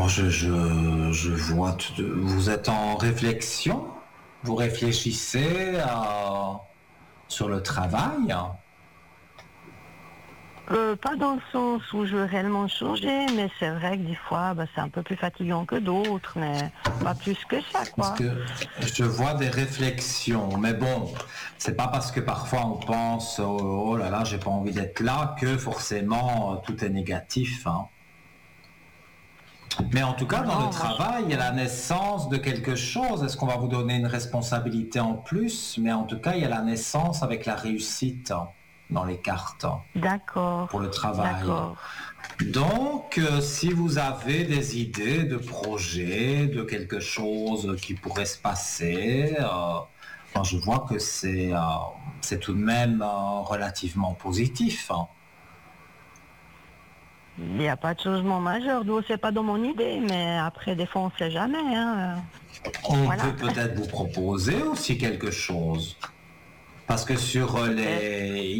Bon, je vois, vous êtes en réflexion, vous réfléchissez sur le travail. Pas dans le sens où je veux réellement changer, mais c'est vrai que des fois, c'est un peu plus fatigant que d'autres, mais pas plus que ça, Parce quoi. que je vois des réflexions, mais bon, c'est pas parce que parfois on pense oh là là, j'ai pas envie d'être là que forcément tout est négatif, hein. Mais en tout cas, Non, dans le non, moi, travail, il y a la naissance de quelque chose. Est-ce qu'on va vous donner une responsabilité en plus? Mais en tout cas, il y a la naissance avec la réussite dans les cartes pour le d'accord, travail. d'accord. Donc, si vous avez des idées de projets, de quelque chose qui pourrait se passer, je vois que c'est tout de même relativement positif, hein. Il n'y a pas de changement majeur, donc c'est pas dans mon idée, mais après, des fois, on sait jamais, hein. On Voilà, peut peut-être vous proposer aussi quelque chose. Parce que sur peut-être. les,